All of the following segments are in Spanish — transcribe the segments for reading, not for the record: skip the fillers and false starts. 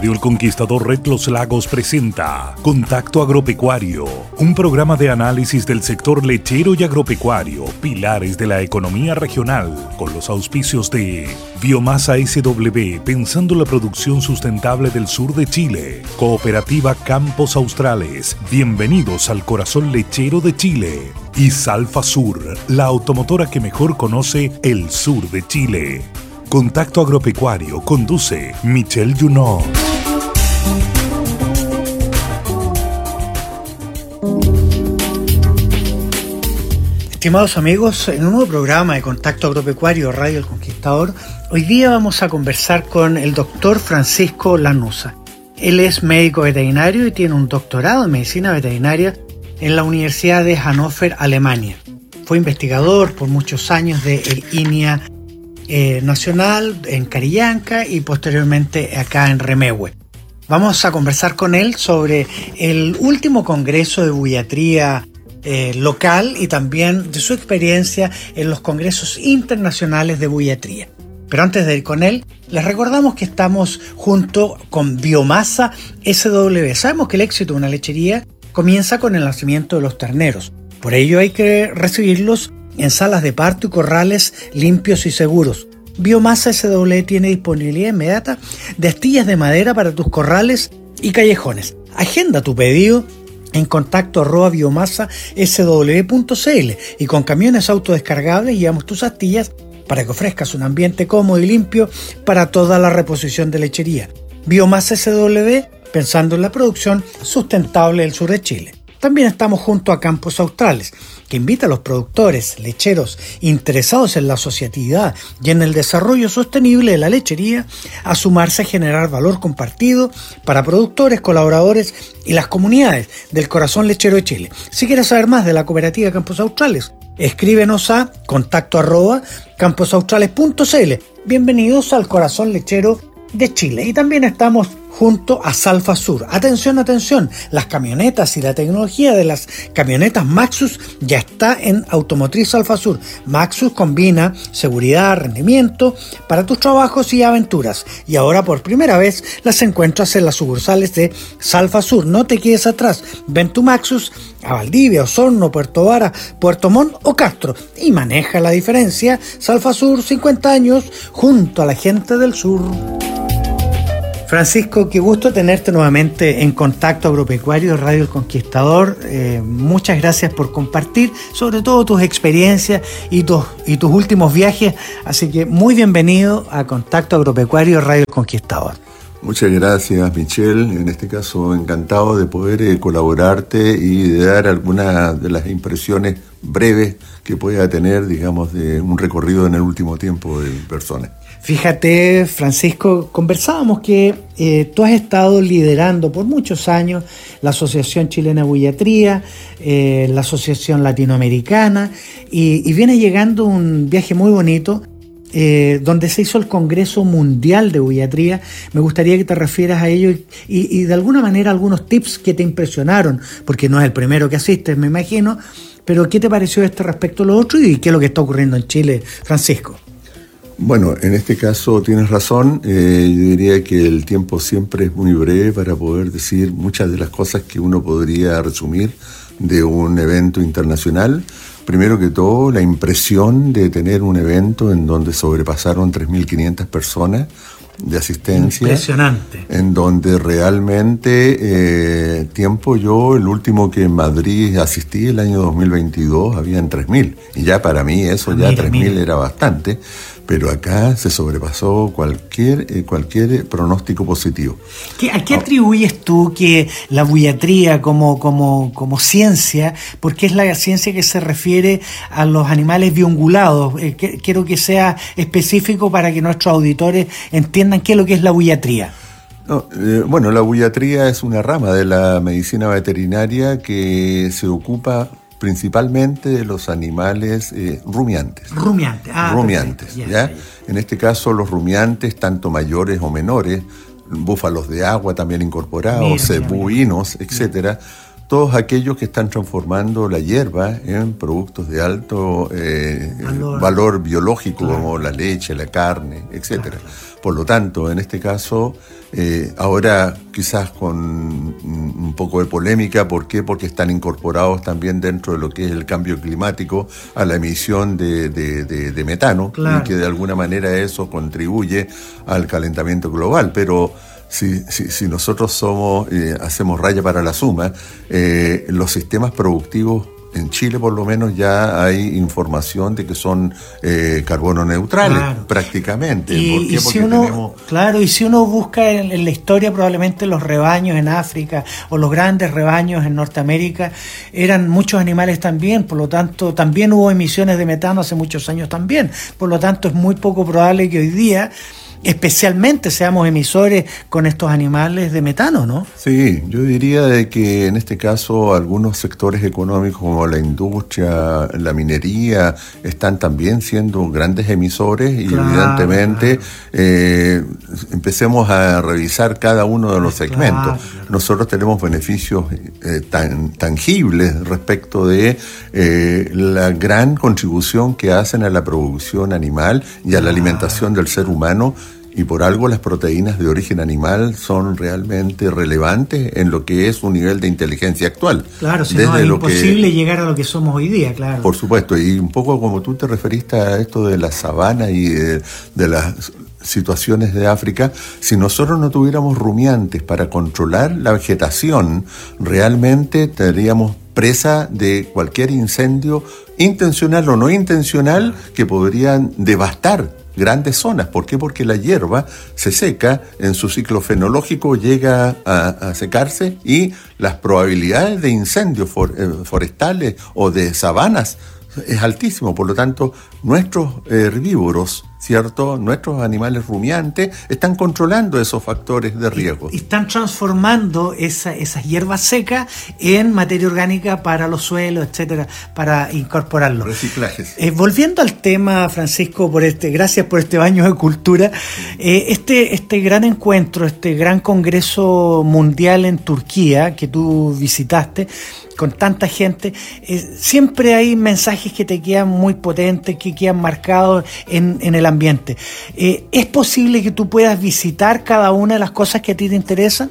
Radio El Conquistador Red Los Lagos presenta Contacto Agropecuario, un programa de análisis del sector lechero y agropecuario, pilares de la economía regional, con los auspicios de Biomasa SW, pensando la producción sustentable del sur de Chile, Cooperativa Campos Australes, bienvenidos al corazón lechero de Chile, y Salfa Sur, la automotora que mejor conoce el sur de Chile. Contacto Agropecuario conduce Michel Junot. Estimados amigos, en un nuevo programa de Contacto Agropecuario Radio El Conquistador, hoy día vamos a conversar con el doctor Francisco Lanuza. Él es médico veterinario y tiene un doctorado en medicina veterinaria en la Universidad de Hannover, Alemania. Fue investigador por muchos años del INIA nacional en Carillanca y posteriormente acá en Remehué. Vamos a conversar con él sobre el último congreso de buiatría local y también de su experiencia en los congresos internacionales de buiatría. Pero antes de ir con él, les recordamos que estamos junto con Biomasa SW. Sabemos que el éxito de una lechería comienza con el nacimiento de los terneros. Por ello hay que recibirlos en salas de parto y corrales limpios y seguros. Biomasa SW tiene disponibilidad inmediata de astillas de madera para tus corrales y callejones. Agenda tu pedido en contacto@biomasasw.cl y con camiones autodescargables llevamos tus astillas para que ofrezcas un ambiente cómodo y limpio para toda la reposición de lechería. Biomasa SW, pensando en la producción sustentable del sur de Chile. También estamos junto a Campos Australes, que invita a los productores lecheros interesados en la asociatividad y en el desarrollo sostenible de la lechería a sumarse a generar valor compartido para productores, colaboradores y las comunidades del corazón lechero de Chile. Si quieres saber más de la cooperativa Campos Australes, escríbenos a contacto@camposaustrales.cl. Bienvenidos al corazón lechero de Chile. Y también estamos junto a Salfa Sur. Atención, atención, las camionetas y la tecnología de las camionetas Maxus ya está en Automotriz Salfa Sur. Maxus combina seguridad, rendimiento para tus trabajos y aventuras. Y ahora por primera vez las encuentras en las sucursales de Salfa Sur. No te quedes atrás. Ven tu Maxus a Valdivia, Osorno, Puerto Vara, Puerto Montt o Castro y maneja la diferencia. Salfa Sur, 50 años, junto a la gente del sur. Francisco, qué gusto tenerte nuevamente en Contacto Agropecuario Radio El Conquistador. Muchas gracias por compartir, sobre todo tus experiencias y tus últimos viajes. Así que muy bienvenido a Contacto Agropecuario Radio El Conquistador. Muchas gracias, Michel. En este caso, encantado de poder colaborarte y de dar algunas de las impresiones breves que pueda tener, digamos, de un recorrido en el último tiempo de personas. Fíjate, Francisco, conversábamos que tú has estado liderando por muchos años la Asociación Chilena de Buiatría, la Asociación Latinoamericana, y viene llegando un viaje muy bonito donde se hizo el Congreso Mundial de Buiatría. Me gustaría que te refieras a ello y de alguna manera algunos tips que te impresionaron, porque no es el primero que asistes, me imagino, pero ¿qué te pareció respecto a lo otro y qué es lo que está ocurriendo en Chile, Francisco? Bueno, en este caso tienes razón. Yo diría que el tiempo siempre es muy breve para poder decir muchas de las cosas que uno podría resumir de un evento internacional. Primero que todo, la impresión de tener un evento en donde sobrepasaron 3.500 personas de asistencia. Impresionante. En donde realmente, el último que en Madrid asistí, el año 2022, habían 3.000. Y ya para mí eso, ya 3.000 era bastante. Pero acá se sobrepasó cualquier pronóstico positivo. ¿A qué atribuyes tú que la buiatría como ciencia, porque es la ciencia que se refiere a los animales biungulados? Quiero que sea específico para que nuestros auditores entiendan qué es lo que es la buiatría. Bueno, la buiatría es una rama de la medicina veterinaria que se ocupa principalmente de los animales rumiantes. Rumiantes, ¿ya? En este caso, los rumiantes, tanto mayores o menores, búfalos de agua también incorporados, cebuinos, etcétera, todos aquellos que están transformando la hierba en productos de alto valor biológico, claro, como la leche, la carne, etcétera. Claro. Por lo tanto, en este caso, ahora quizás con un poco de polémica, ¿por qué? Porque están incorporados también dentro de lo que es el cambio climático a la emisión de metano, claro, y que de alguna manera eso contribuye al calentamiento global, pero si nosotros hacemos raya para la suma, los sistemas productivos en Chile por lo menos ya hay información de que son carbono neutrales, claro, prácticamente. ¿Por qué? Porque si uno busca en la historia, probablemente los rebaños en África o los grandes rebaños en Norteamérica eran muchos animales también, por lo tanto también hubo emisiones de metano hace muchos años también, por lo tanto es muy poco probable que hoy día especialmente seamos emisores con estos animales de metano, ¿no? Sí, yo diría de que en este caso algunos sectores económicos como la industria, la minería, están también siendo grandes emisores y claro, evidentemente empecemos a revisar cada uno de los segmentos. Claro. Nosotros tenemos beneficios tangibles respecto de la gran contribución que hacen a la producción animal y a la alimentación del ser humano. Y por algo las proteínas de origen animal son realmente relevantes en lo que es un nivel de inteligencia actual. Claro, si no es imposible llegar a lo que somos hoy día, claro. Por supuesto, y un poco como tú te referiste a esto de la sabana y de las situaciones de África, si nosotros no tuviéramos rumiantes para controlar la vegetación, realmente estaríamos presa de cualquier incendio intencional o no intencional que podrían devastar grandes zonas. ¿Por qué? Porque la hierba se seca, en su ciclo fenológico llega a secarse y las probabilidades de incendios forestales o de sabanas es altísimo. Por lo tanto, nuestros herbívoros, ¿cierto? Nuestros animales rumiantes están controlando esos factores de riesgo. Están transformando esas hierbas secas en materia orgánica para los suelos, etcétera, para incorporarlo. Reciclajes. Volviendo al tema, Francisco, gracias por este baño de cultura. Este gran encuentro, este gran congreso mundial en Turquía que tú visitaste, con tanta gente, siempre hay mensajes que te quedan muy potentes, que quedan marcados en el ambiente. ¿Es posible que tú puedas visitar cada una de las cosas que a ti te interesan?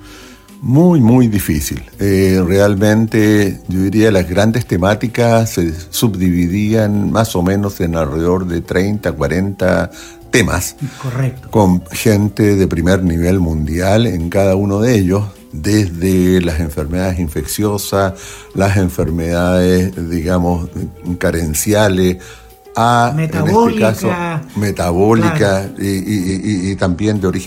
Muy, muy difícil. Realmente, yo diría, las grandes temáticas se subdividían más o menos en alrededor de 30, 40 temas. Correcto. Con gente de primer nivel mundial en cada uno de ellos, desde las enfermedades infecciosas, las enfermedades, digamos, carenciales, a, metabólica, en este caso, metabólica, claro, y también de origen